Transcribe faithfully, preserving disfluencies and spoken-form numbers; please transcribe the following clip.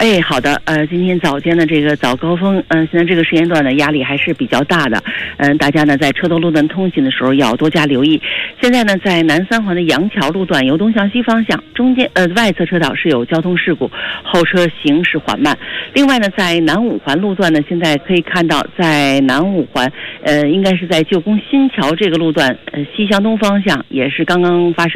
哎，好的，呃，今天早间的这个早高峰，嗯、呃，现在这个时间段呢，压力还是比较大的，嗯、呃，大家呢在车头路段通行的时候要多加留意。现在呢，在南三环的杨桥路段由东向西方向，中间呃外侧车道是有交通事故，后车行驶缓慢。另外呢，在南五环路段呢，现在可以看到，在南五环，呃，应该是在旧宫新桥这个路段，呃，西向东方向也是刚刚发生。